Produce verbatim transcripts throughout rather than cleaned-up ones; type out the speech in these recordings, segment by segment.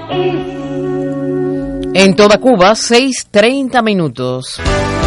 En toda Cuba, seis treinta minutos.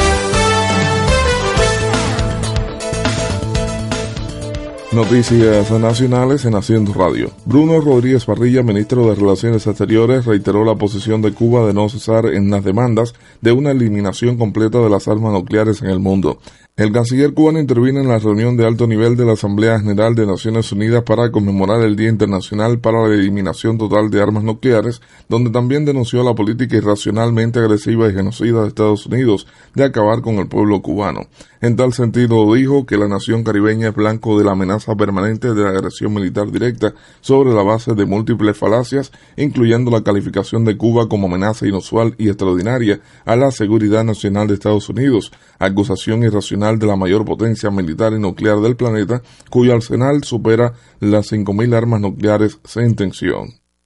Noticias nacionales en Haciendo Radio. Bruno Rodríguez Parrilla, ministro de Relaciones Exteriores, reiteró la posición de Cuba de no cesar en las demandas de una eliminación completa de las armas nucleares en el mundo. El canciller cubano intervino en la reunión de alto nivel de la Asamblea General de Naciones Unidas para conmemorar el Día Internacional para la Eliminación Total de Armas Nucleares, donde también denunció la política irracionalmente agresiva y genocida de Estados Unidos de acabar con el pueblo cubano. En tal sentido, dijo que la nación caribeña es blanco de la amenaza permanente de la agresión militar directa sobre la base de múltiples falacias, incluyendo la calificación de Cuba como amenaza inusual y extraordinaria a la seguridad nacional de Estados Unidos, acusación irracional de la mayor potencia militar y nuclear del planeta, cuyo arsenal supera las cinco mil armas nucleares sin tensión.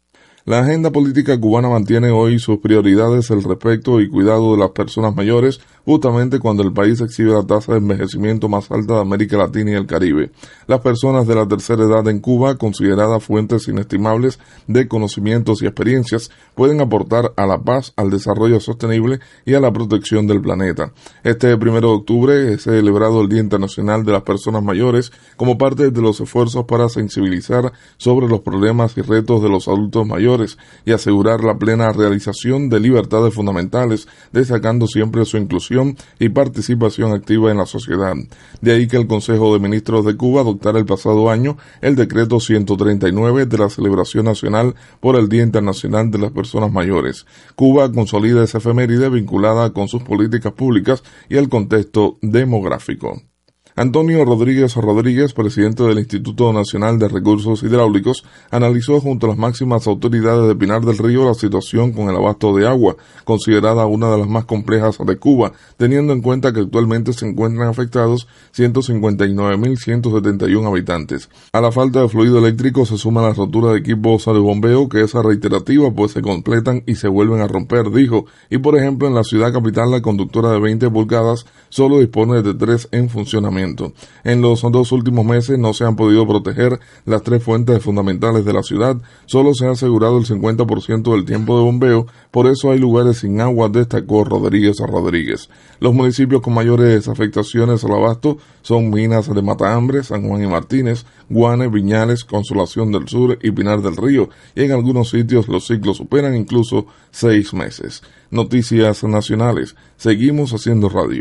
La agenda política cubana mantiene hoy sus prioridades el respeto y cuidado de las personas mayores, justamente cuando el país exhibe la tasa de envejecimiento más alta de América Latina y el Caribe. Las personas de la tercera edad en Cuba, consideradas fuentes inestimables de conocimientos y experiencias, pueden aportar a la paz, al desarrollo sostenible y a la protección del planeta. Este primero de octubre es celebrado el Día Internacional de las Personas Mayores como parte de los esfuerzos para sensibilizar sobre los problemas y retos de los adultos mayores y asegurar la plena realización de libertades fundamentales, destacando siempre su inclusión y participación activa en la sociedad. De ahí que el Consejo de Ministros de Cuba adoptara el pasado año el decreto ciento treinta y nueve de la celebración nacional por el Día Internacional de las Personas Mayores. Cuba consolida esa efeméride vinculada con sus políticas públicas y el contexto demográfico. Antonio Rodríguez Rodríguez, presidente del Instituto Nacional de Recursos Hidráulicos, analizó junto a las máximas autoridades de Pinar del Río la situación con el abasto de agua, considerada una de las más complejas de Cuba, teniendo en cuenta que actualmente se encuentran afectados ciento cincuenta y nueve mil ciento setenta y uno habitantes. A la falta de fluido eléctrico se suma la rotura de equipos de bombeo, que es reiterativa, pues se completan y se vuelven a romper, dijo, y por ejemplo en la ciudad capital la conductora de veinte pulgadas solo dispone de tres en funcionamiento. En los dos últimos meses no se han podido proteger las tres fuentes fundamentales de la ciudad, solo se ha asegurado el cincuenta por ciento del tiempo de bombeo, por eso hay lugares sin agua, destacó Rodríguez Rodríguez. Los municipios con mayores afectaciones al abasto son Minas de Matahambre, San Juan y Martínez, Guane, Viñales, Consolación del Sur y Pinar del Río, y en algunos sitios los ciclos superan incluso seis meses. Noticias nacionales. Seguimos haciendo radio.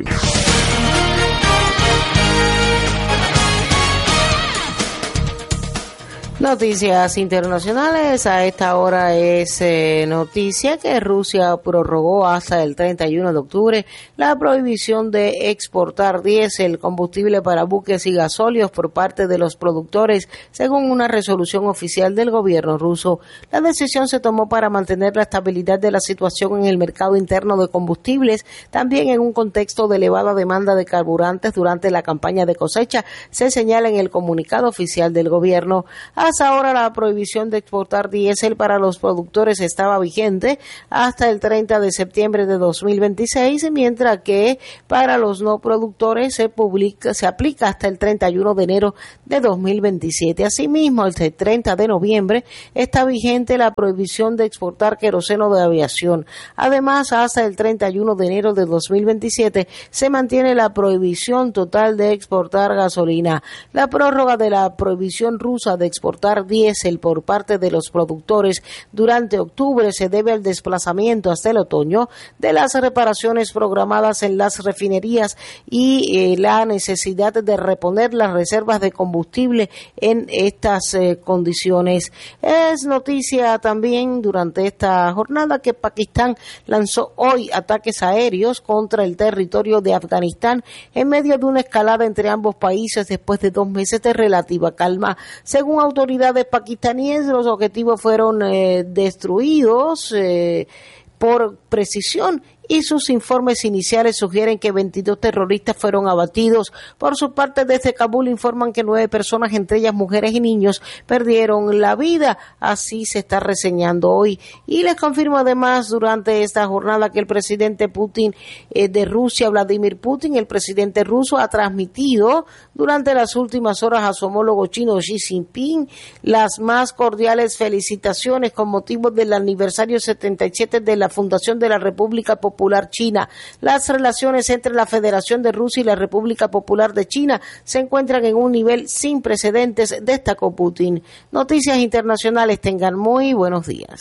Noticias internacionales. A esta hora es eh, noticia que Rusia prorrogó hasta el treinta y uno de octubre la prohibición de exportar diésel, combustible para buques y gasóleos por parte de los productores, según una resolución oficial del gobierno ruso. La decisión se tomó para mantener la estabilidad de la situación en el mercado interno de combustibles, también en un contexto de elevada demanda de carburantes durante la campaña de cosecha, se señala en el comunicado oficial del gobierno. Hasta ahora la prohibición de exportar diésel para los productores estaba vigente hasta el treinta de septiembre de dos mil veintiséis, mientras que para los no productores se publica, se aplica hasta el treinta y uno de enero de dos mil veintisiete. Asimismo, el treinta de noviembre está vigente la prohibición de exportar queroseno de aviación. Además, hasta el treinta y uno de enero de dos mil veintisiete se mantiene la prohibición total de exportar gasolina. La prórroga de la prohibición rusa de exportar diésel por parte de los productores durante octubre se debe al desplazamiento hasta el otoño de las reparaciones programadas en las refinerías y eh, la necesidad de reponer las reservas de combustible en estas eh, condiciones. Es noticia también durante esta jornada que Pakistán lanzó hoy ataques aéreos contra el territorio de Afganistán en medio de una escalada entre ambos países después de dos meses de relativa calma. Según autoridades pakistaníes, los objetivos fueron eh, destruidos eh, por precisión y sus informes iniciales sugieren que veintidós terroristas fueron abatidos. Por su parte, desde Kabul informan que nueve personas, entre ellas mujeres y niños, perdieron la vida. Así se está reseñando hoy. Y les confirmo además durante esta jornada que el presidente Putin eh, de Rusia, Vladimir Putin, el presidente ruso, ha transmitido durante las últimas horas a su homólogo chino Xi Jinping las más cordiales felicitaciones con motivo del aniversario setenta y siete de la fundación de la República Popular China. Las relaciones entre la Federación de Rusia y la República Popular de China se encuentran en un nivel sin precedentes, destacó Putin. Noticias internacionales, tengan muy buenos días.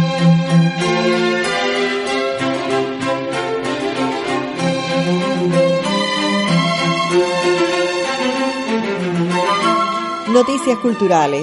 Noticias culturales.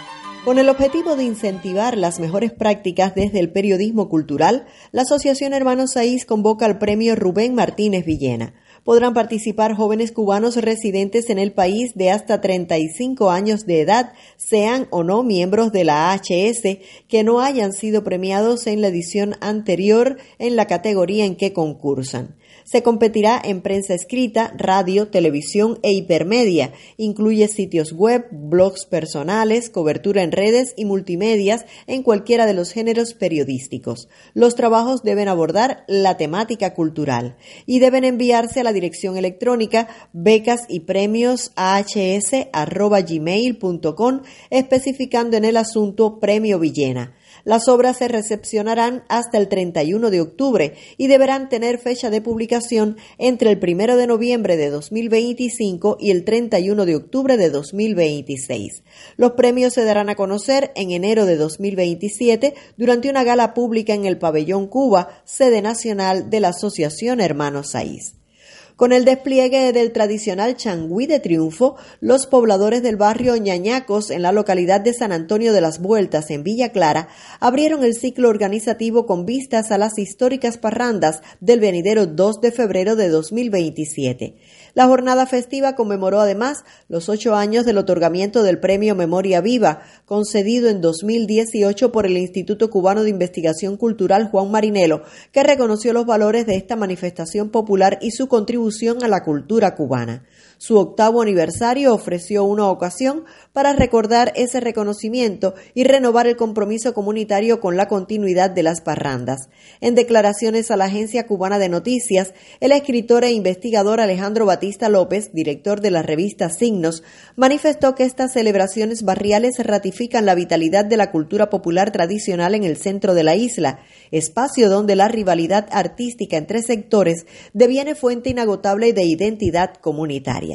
Con el objetivo de incentivar las mejores prácticas desde el periodismo cultural, la Asociación Hermanos Saiz convoca al premio Rubén Martínez Villena. Podrán participar jóvenes cubanos residentes en el país de hasta treinta y cinco años de edad, sean o no miembros de la A H S, que no hayan sido premiados en la edición anterior en la categoría en que concursan. Se competirá en prensa escrita, radio, televisión e hipermedia. Incluye sitios web, blogs personales, cobertura en redes y multimedias en cualquiera de los géneros periodísticos. Los trabajos deben abordar la temática cultural y deben enviarse a la dirección electrónica becas y premios a h s arroba gmail punto com, especificando en el asunto Premio Villena. Las obras se recepcionarán hasta el treinta y uno de octubre y deberán tener fecha de publicación entre el primero de noviembre de dos mil veinticinco y el treinta y uno de octubre de dos mil veintiséis. Los premios se darán a conocer en enero de dos mil veintisiete durante una gala pública en el Pabellón Cuba, sede nacional de la Asociación Hermanos Saiz. Con el despliegue del tradicional changüí de triunfo, los pobladores del barrio Ñañacos, en la localidad de San Antonio de las Vueltas, en Villa Clara, abrieron el ciclo organizativo con vistas a las históricas parrandas del venidero dos de febrero de dos mil veintisiete. La jornada festiva conmemoró además los ocho años del otorgamiento del Premio Memoria Viva, concedido en dos mil dieciocho por el Instituto Cubano de Investigación Cultural Juan Marinelo, que reconoció los valores de esta manifestación popular y su contribución a la cultura cubana. Su octavo aniversario ofreció una ocasión para recordar ese reconocimiento y renovar el compromiso comunitario con la continuidad de las parrandas. En declaraciones a la Agencia Cubana de Noticias, el escritor e investigador Alejandro Batista López, director de la revista Signos, manifestó que estas celebraciones barriales ratifican la vitalidad de la cultura popular tradicional en el centro de la isla, espacio donde la rivalidad artística entre sectores deviene fuente inagotable de identidad comunitaria.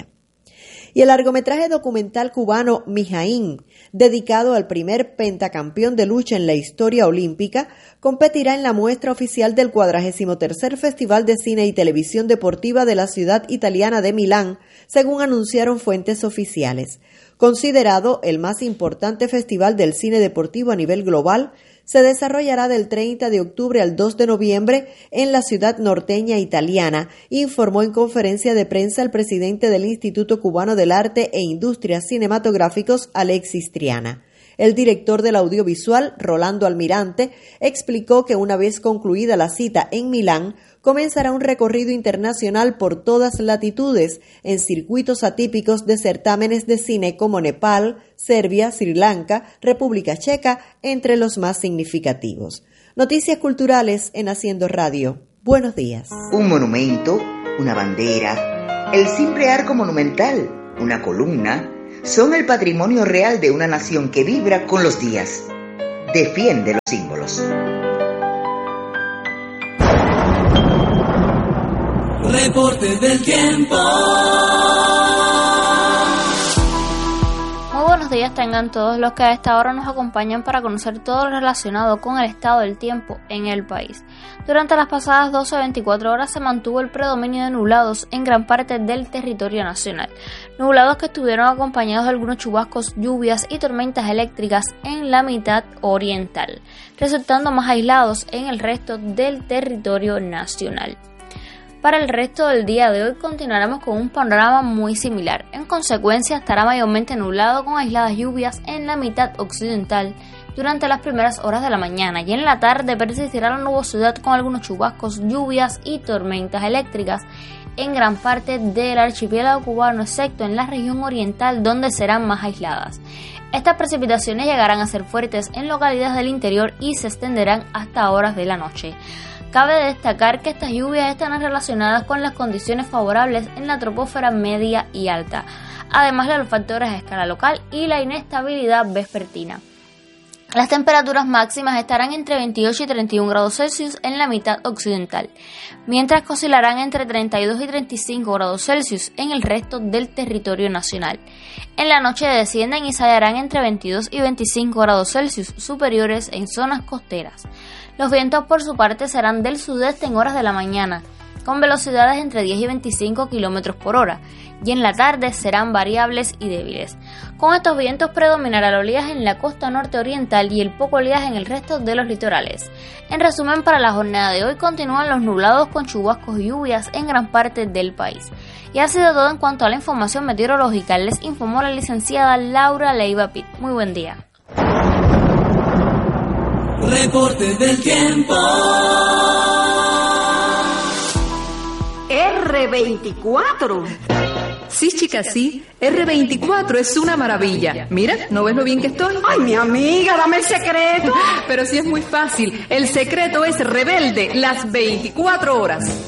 Y el largometraje documental cubano Mijaín, dedicado al primer pentacampeón de lucha en la historia olímpica, competirá en la muestra oficial del cuadragésimo tercer Festival de Cine y Televisión Deportiva de la ciudad italiana de Milán, según anunciaron fuentes oficiales. Considerado el más importante festival del cine deportivo a nivel global, se desarrollará del treinta de octubre al dos de noviembre en la ciudad norteña italiana, informó en conferencia de prensa el presidente del Instituto Cubano del Arte e Industrias Cinematográficos, Alexis Triana. El director del audiovisual, Rolando Almirante, explicó que una vez concluida la cita en Milán, comenzará un recorrido internacional por todas latitudes, en circuitos atípicos de certámenes de cine como Nepal, Serbia, Sri Lanka, República Checa, entre los más significativos. Noticias culturales en Haciendo Radio. Buenos días. Un monumento, una bandera, el simple arco monumental, una columna, son el patrimonio real de una nación que vibra con los días. Defiende los símbolos. Reporte del tiempo. Muy buenos días tengan todos los que a esta hora nos acompañan para conocer todo lo relacionado con el estado del tiempo en el país. Durante las pasadas doce a veinticuatro horas se mantuvo el predominio de nublados en gran parte del territorio nacional. Nublados que estuvieron acompañados de algunos chubascos, lluvias y tormentas eléctricas en la mitad oriental, resultando más aislados en el resto del territorio nacional. Para el resto del día de hoy continuaremos con un panorama muy similar. En consecuencia, estará mayormente nublado con aisladas lluvias en la mitad occidental durante las primeras horas de la mañana y en la tarde persistirá la nubosidad con algunos chubascos, lluvias y tormentas eléctricas en gran parte del archipiélago cubano, excepto en la región oriental donde serán más aisladas. Estas precipitaciones llegarán a ser fuertes en localidades del interior y se extenderán hasta horas de la noche. Cabe destacar que estas lluvias están relacionadas con las condiciones favorables en la troposfera media y alta, además de los factores a escala local y la inestabilidad vespertina. Las temperaturas máximas estarán entre veintiocho y treinta y un grados Celsius en la mitad occidental, mientras que oscilarán entre treinta y dos y treinta y cinco grados Celsius en el resto del territorio nacional. En la noche descienden y se hallarán entre veintidós y veinticinco grados Celsius superiores en zonas costeras. Los vientos por su parte serán del sudeste en horas de la mañana, con velocidades entre diez y veinticinco kilómetros por hora, y en la tarde serán variables y débiles. Con estos vientos predominará el oleaje en la costa norte oriental y el poco oleaje en el resto de los litorales. En resumen, para la jornada de hoy continúan los nublados con chubascos y lluvias en gran parte del país. Y ha sido todo en cuanto a la información meteorológica. Les informó la licenciada Laura Leiva Pitt. Muy buen día. Reporte del tiempo. erre veinticuatro. Sí, chica, sí. erre veinticuatro es una maravilla. Mira, ¿no ves lo bien que estoy? Ay, mi amiga, dame el secreto. Pero sí es muy fácil. El secreto es Rebelde las veinticuatro horas.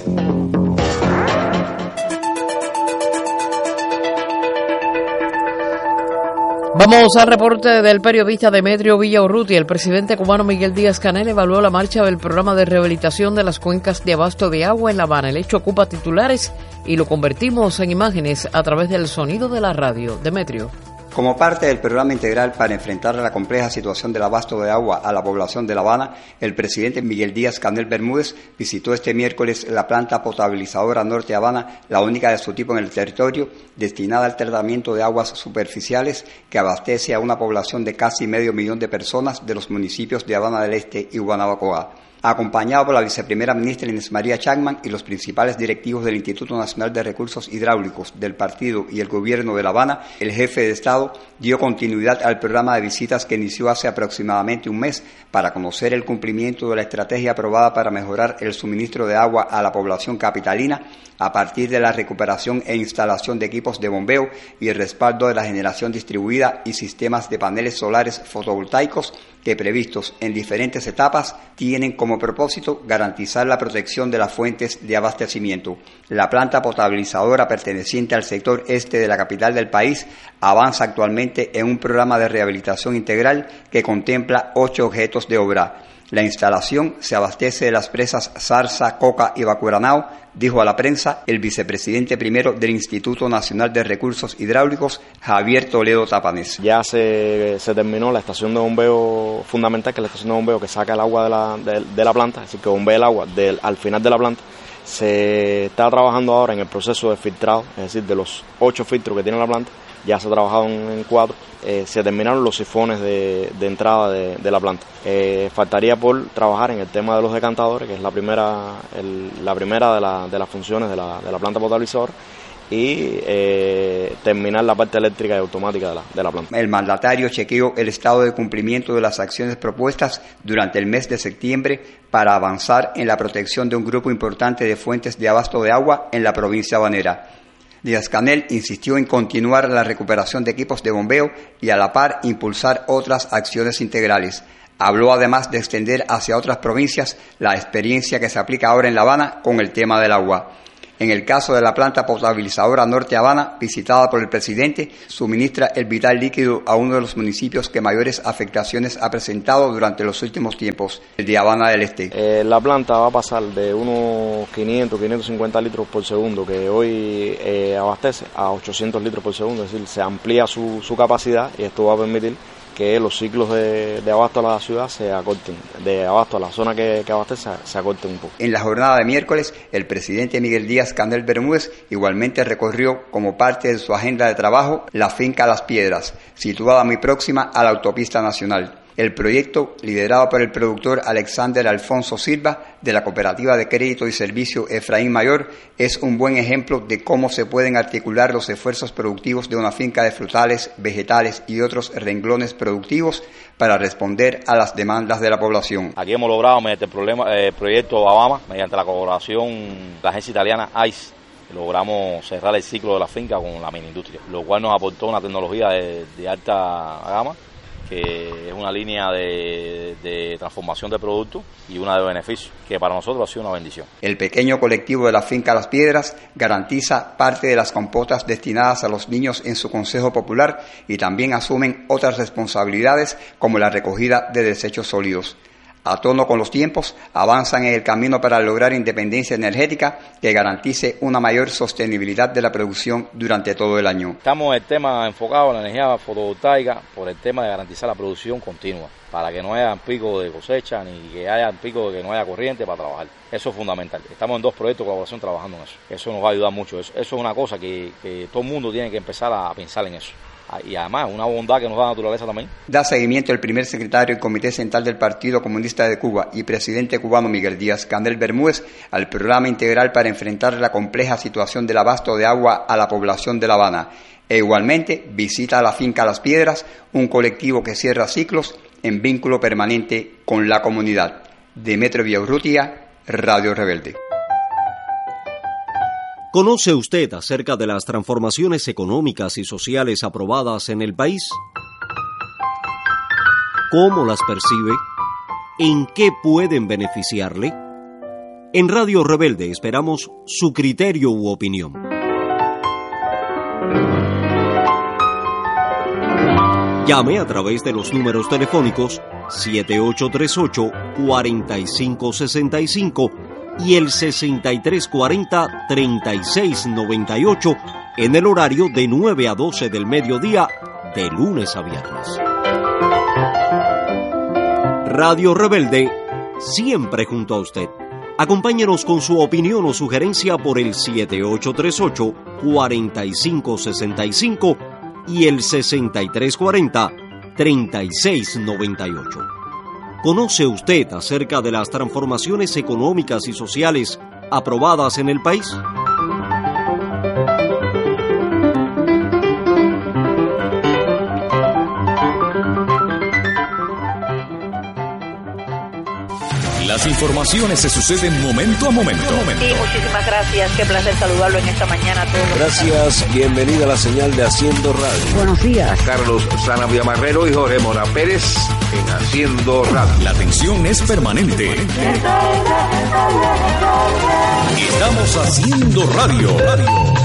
Vamos al reporte del periodista Demetrio Villaurrutia. El presidente cubano Miguel Díaz-Canel evaluó la marcha del programa de rehabilitación de las cuencas de abasto de agua en La Habana. El hecho ocupa titulares y lo convertimos en imágenes a través del sonido de la radio. Demetrio. Como parte del programa integral para enfrentar la compleja situación del abasto de agua a la población de La Habana, el presidente Miguel Díaz-Canel Bermúdez visitó este miércoles la planta potabilizadora Norte Habana, la única de su tipo en el territorio, destinada al tratamiento de aguas superficiales que abastece a una población de casi medio millón de personas de los municipios de Habana del Este y Guanabacoa. Acompañado por la viceprimera ministra Inés María Chapman y los principales directivos del Instituto Nacional de Recursos Hidráulicos, del partido y el gobierno de La Habana, el jefe de Estado dio continuidad al programa de visitas que inició hace aproximadamente un mes para conocer el cumplimiento de la estrategia aprobada para mejorar el suministro de agua a la población capitalina a partir de la recuperación e instalación de equipos de bombeo y el respaldo de la generación distribuida y sistemas de paneles solares fotovoltaicos que, previstos en diferentes etapas, tienen como propósito garantizar la protección de las fuentes de abastecimiento. La planta potabilizadora perteneciente al sector este de la capital del país avanza actualmente en un programa de rehabilitación integral que contempla ocho objetos de obra. La instalación se abastece de las presas Zarza, Coca y Bacuranao, dijo a la prensa el vicepresidente primero del Instituto Nacional de Recursos Hidráulicos, Javier Toledo Tapanés. Ya se, se terminó la estación de bombeo fundamental, que es la estación de bombeo que saca el agua de la, de, de la planta, es decir, que bombea el agua del, al final de la planta. Se está trabajando ahora en el proceso de filtrado, es decir, de los ocho filtros que tiene la planta, ya se ha trabajado en, en cuatro, eh, se terminaron los sifones de, de entrada de, de la planta. Eh, faltaría por trabajar en el tema de los decantadores, que es la primera, el, la primera de, la, de las funciones de la, de la planta potabilizadora, y eh, terminar la parte eléctrica y automática de la, de la planta. El mandatario chequeó el estado de cumplimiento de las acciones propuestas durante el mes de septiembre para avanzar en la protección de un grupo importante de fuentes de abasto de agua en la provincia habanera. Díaz-Canel insistió en continuar la recuperación de equipos de bombeo y a la par impulsar otras acciones integrales. Habló además de extender hacia otras provincias la experiencia que se aplica ahora en La Habana con el tema del agua. En el caso de la planta potabilizadora Norte Habana, visitada por el presidente, suministra el vital líquido a uno de los municipios que mayores afectaciones ha presentado durante los últimos tiempos, el de Habana del Este. Eh, la planta va a pasar de unos quinientos, quinientos cincuenta litros por segundo, que hoy eh, abastece, a ochocientos litros por segundo, es decir, se amplía su, su capacidad y esto va a permitir que los ciclos de, de abasto a la ciudad se acorten, de abasto a la zona que, que abastece se acorten un poco. En la jornada de miércoles, el presidente Miguel Díaz-Canel Bermúdez igualmente recorrió como parte de su agenda de trabajo la finca Las Piedras, situada muy próxima a la autopista nacional. El proyecto, liderado por el productor Alexander Alfonso Silva, de la Cooperativa de Crédito y Servicio Efraín Mayor, es un buen ejemplo de cómo se pueden articular los esfuerzos productivos de una finca de frutales, vegetales y otros renglones productivos para responder a las demandas de la población. Aquí hemos logrado, mediante el problema, eh, proyecto Obama, mediante la colaboración de la agencia italiana I C E, logramos cerrar el ciclo de la finca con la mini industria, lo cual nos aportó una tecnología de, de alta gama, que es una línea de, de transformación de productos y una de beneficio, que para nosotros ha sido una bendición. El pequeño colectivo de la finca Las Piedras garantiza parte de las compotas destinadas a los niños en su consejo popular y también asumen otras responsabilidades como la recogida de desechos sólidos. A tono con los tiempos, avanzan en el camino para lograr independencia energética que garantice una mayor sostenibilidad de la producción durante todo el año. Estamos en el tema enfocado en la energía fotovoltaica por el tema de garantizar la producción continua, para que no haya pico de cosecha ni que haya pico de que no haya corriente para trabajar. Eso es fundamental. Estamos en dos proyectos de colaboración trabajando en eso. Eso nos va a ayudar mucho. Eso, eso es una cosa que, que todo el mundo tiene que empezar a pensar en eso. Y además una bondad que nos da la naturaleza también. Da seguimiento el primer secretario del Comité Central del Partido Comunista de Cuba y presidente cubano Miguel Díaz-Canel Bermúdez al programa integral para enfrentar la compleja situación del abasto de agua a la población de La Habana. E igualmente visita a la finca Las Piedras, un colectivo que cierra ciclos en vínculo permanente con la comunidad. Demetrio Villaurrutia, Radio Rebelde. ¿Conoce usted acerca de las transformaciones económicas y sociales aprobadas en el país? ¿Cómo las percibe? ¿En qué pueden beneficiarle? En Radio Rebelde esperamos su criterio u opinión. Llame a través de los números telefónicos siete ocho tres ocho, cuatro cinco seis cinco y el sesenta y tres cuarenta, treinta y seis noventa y ocho en el horario de nueve a doce del mediodía de lunes a viernes. Radio Rebelde, siempre junto a usted. Acompáñenos con su opinión o sugerencia por el siete ocho tres ocho, cuatro cinco seis cinco y el sesenta y tres cuarenta, treinta y seis noventa y ocho. ¿Conoce usted acerca de las transformaciones económicas y sociales aprobadas en el país? Las informaciones se suceden momento a momento. Sí, muchísimas gracias. Qué placer saludarlo en esta mañana a todos. Gracias. Bienvenida a la señal de Haciendo Radio. Buenos días. Carlos Sanabria Marrero y Jorge Mora Pérez en Haciendo Radio. La atención es permanente. Estamos haciendo radio. radio.